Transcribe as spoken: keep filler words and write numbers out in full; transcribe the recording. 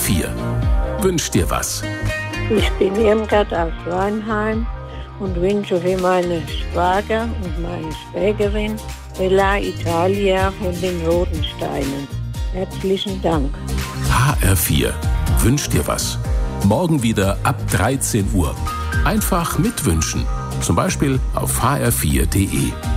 vier. Wünsch dir was. Ich bin Irmgard aus Weinheim und wünsche für meine Schwager und meine Schwägerin Bella Italia von den Rodensteinen. Herzlichen Dank. H R vier. Wünsch dir was. Morgen wieder ab dreizehn Uhr. Einfach mitwünschen. Zum Beispiel auf h r vier punkt d e.